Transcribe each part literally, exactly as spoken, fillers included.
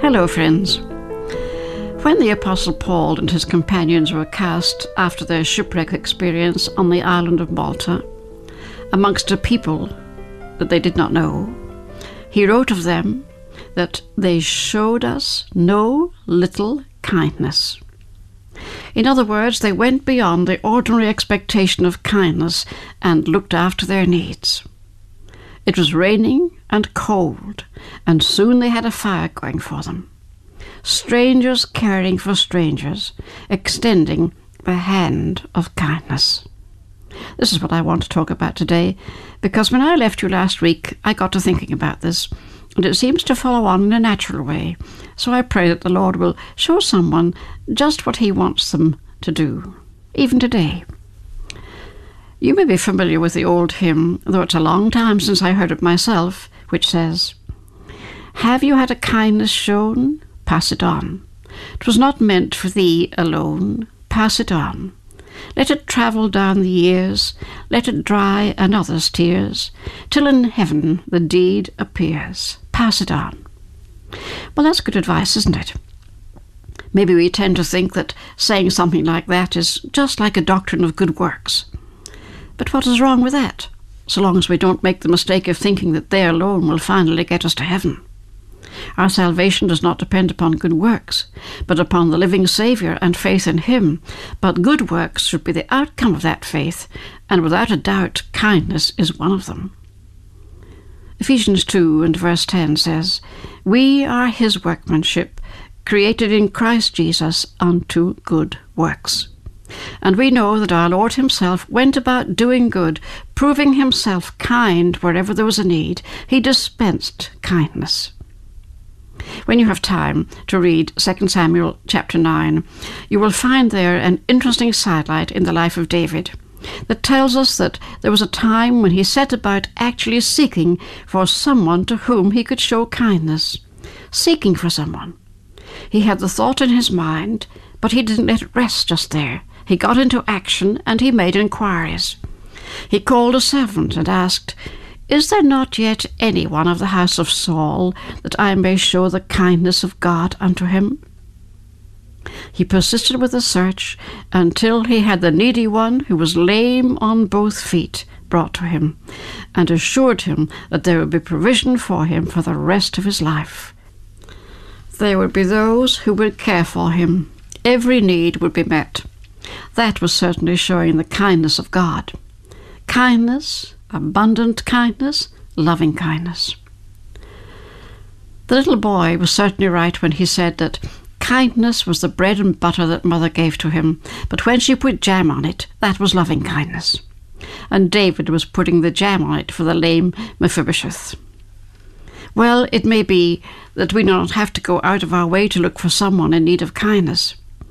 Hello, friends. When the Apostle Paul and his companions were cast after their shipwreck experience on the island of Malta, amongst a people that they did not know, he wrote of them that they showed us no little kindness. In other words, they went beyond the ordinary expectation of kindness and looked after their needs. It was raining and cold, and soon they had a fire going for them. Strangers caring for strangers, extending the hand of kindness. This is what I want to talk about today, because when I left you last week, I got to thinking about this, and it seems to follow on in a natural way. So I pray that the Lord will show someone just what he wants them to do, even today. You may be familiar with the old hymn, though it's a long time since I heard it myself, which says, "Have you had a kindness shown? Pass it on. 'Twas not meant for thee alone. Pass it on. Let it travel down the years, let it dry another's tears, till in heaven the deed appears. Pass it on." Well, that's good advice, isn't it? Maybe we tend to think that saying something like that is just like a doctrine of good works. But what is wrong with that, so long as we don't make the mistake of thinking that they alone will finally get us to heaven? Our salvation does not depend upon good works, but upon the living Saviour and faith in him. But good works should be the outcome of that faith, and without a doubt, kindness is one of them. Ephesians two and verse ten says, "We are his workmanship, created in Christ Jesus unto good works." And we know that our Lord himself went about doing good, proving himself kind wherever there was a need. He dispensed kindness. When you have time to read Second Samuel chapter nine, you will find there an interesting sidelight in the life of David that tells us that there was a time when he set about actually seeking for someone to whom he could show kindness. Seeking for someone. He had the thought in his mind, but he didn't let it rest just there. He got into action and he made inquiries. He called a servant and asked, "Is there not yet any one of the house of Saul, that I may show the kindness of God unto him?" He persisted with the search until he had the needy one, who was lame on both feet, brought to him, and assured him that there would be provision for him for the rest of his life. There would be those who would care for him. Every need would be met. That was certainly showing the kindness of God. Kindness, abundant kindness, loving kindness. The little boy was certainly right when he said that kindness was the bread and butter that mother gave to him, but when she put jam on it, that was loving kindness. And David was putting the jam on it for the lame Mephibosheth. Well, it may be that we do not have to go out of our way to look for someone in need of kindness.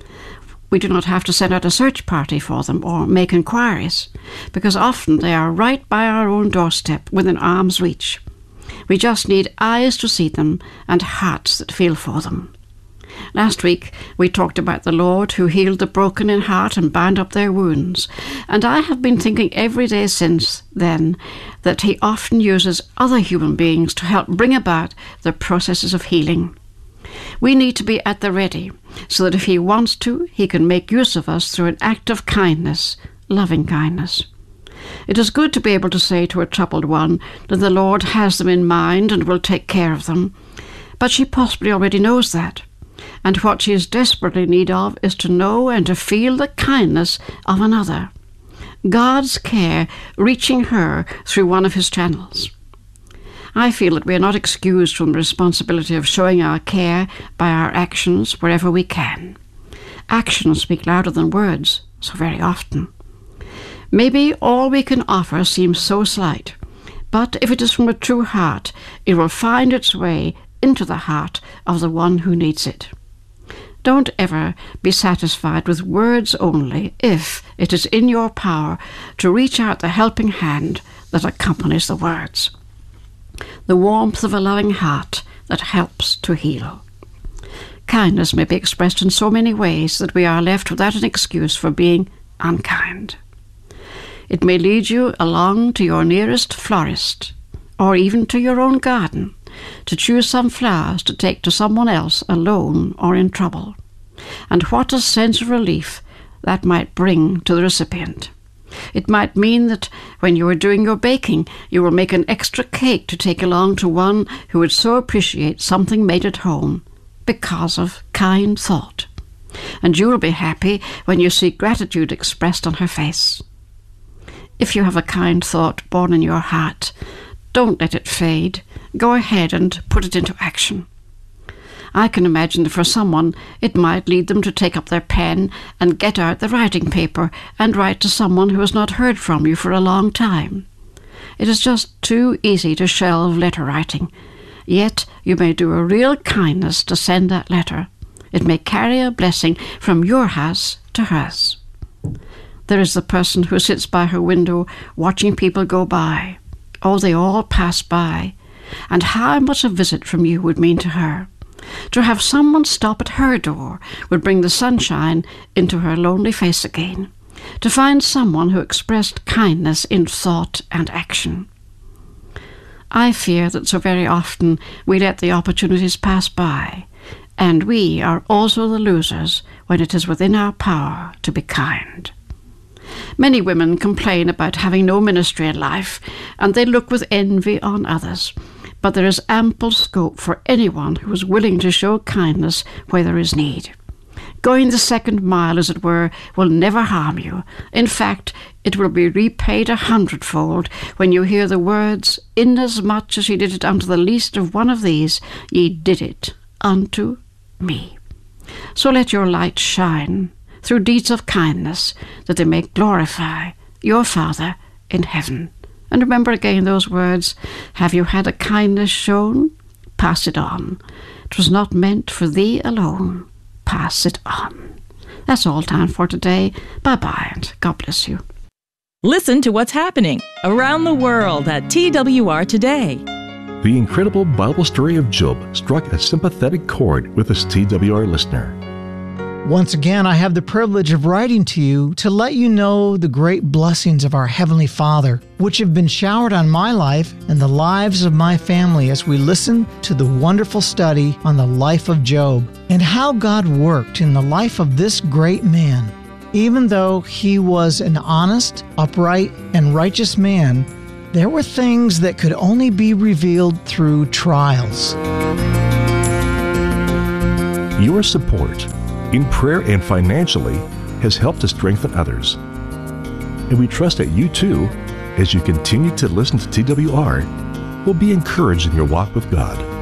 We do not have to send out a search party for them or make inquiries, because often they are right by our own doorstep, within arm's reach. We just need eyes to see them and hearts that feel for them. Last week we talked about the Lord who healed the broken in heart and bound up their wounds, and I have been thinking every day since then that he often uses other human beings to help bring about the processes of healing. We need to be at the ready, so that if he wants to, he can make use of us through an act of kindness, loving kindness. It is good to be able to say to a troubled one that the Lord has them in mind and will take care of them, but she possibly already knows that, and what she is desperately in need of is to know and to feel the kindness of another, God's care reaching her through one of his channels. I feel that we are not excused from the responsibility of showing our care by our actions wherever we can. Actions speak louder than words, so very often. Maybe all we can offer seems so slight, but if it is from a true heart, it will find its way into the heart of the one who needs it. Don't ever be satisfied with words only if it is in your power to reach out the helping hand that accompanies the words. The warmth of a loving heart that helps to heal. Kindness may be expressed in so many ways that we are left without an excuse for being unkind. It may lead you along to your nearest florist, or even to your own garden, to choose some flowers to take to someone else alone or in trouble. And what a sense of relief that might bring to the recipient. It might mean that when you are doing your baking, you will make an extra cake to take along to one who would so appreciate something made at home because of kind thought. And you will be happy when you see gratitude expressed on her face. If you have a kind thought born in your heart, don't let it fade. Go ahead and put it into action. I can imagine that for someone it might lead them to take up their pen and get out the writing paper and write to someone who has not heard from you for a long time. It is just too easy to shelve letter writing. Yet you may do a real kindness to send that letter. It may carry a blessing from your house to hers. There is the person who sits by her window watching people go by. Oh, they all pass by. And how much a visit from you would mean to her. To have someone stop at her door would bring the sunshine into her lonely face again. To find someone who expressed kindness in thought and action. I fear that so very often we let the opportunities pass by, and we are also the losers when it is within our power to be kind. Many women complain about having no ministry in life, and they look with envy on others. But there is ample scope for anyone who is willing to show kindness where there is need. Going the second mile, as it were, will never harm you. In fact, it will be repaid a hundredfold when you hear the words, "Inasmuch as ye did it unto the least of one of these, ye did it unto me." So let your light shine through deeds of kindness, that they may glorify your Father in heaven. And remember again those words, "Have you had a kindness shown? Pass it on. 'Twas not meant for thee alone. Pass it on." That's all time for today. Bye-bye, and God bless you. Listen to what's happening around the world at T W R Today. The incredible Bible story of Job struck a sympathetic chord with this T W R listener. Once again, I have the privilege of writing to you to let you know the great blessings of our Heavenly Father, which have been showered on my life and the lives of my family as we listen to the wonderful study on the life of Job and how God worked in the life of this great man. Even though he was an honest, upright, and righteous man, there were things that could only be revealed through trials. Your support in prayer and financially has helped to strengthen others. And we trust that you too, as you continue to listen to T W R, will be encouraged in your walk with God.